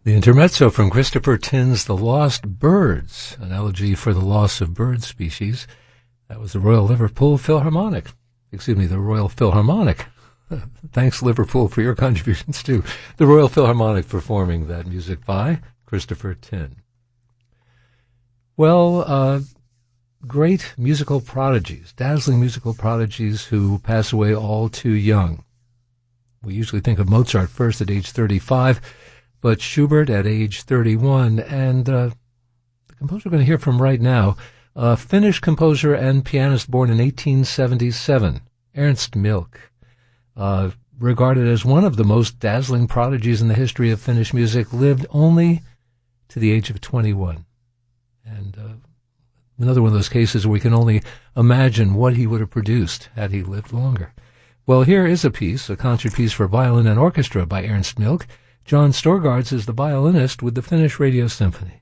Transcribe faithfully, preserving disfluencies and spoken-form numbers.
The intermezzo from Christopher Tin's The Lost Birds, an elegy for the loss of bird species. That was the Royal Liverpool Philharmonic. Excuse me, the Royal Philharmonic. Thanks, Liverpool, for your contributions, too. The Royal Philharmonic performing that music by Christopher Tin. Well, uh, great musical prodigies, dazzling musical prodigies who pass away all too young. We usually think of Mozart first at age thirty-five, but Schubert at age thirty-one, and uh, the composer we're going to hear from right now, a Finnish composer and pianist born in eighteen seventy-seven, Ernst Milk, uh, regarded as one of the most dazzling prodigies in the history of Finnish music, lived only to the age of twenty-one. And uh, another one of those cases where we can only imagine what he would have produced had he lived longer. Well, here is a piece, a concert piece for violin and orchestra by Ernst Milk. John Storgards is the violinist with the Finnish Radio Symphony.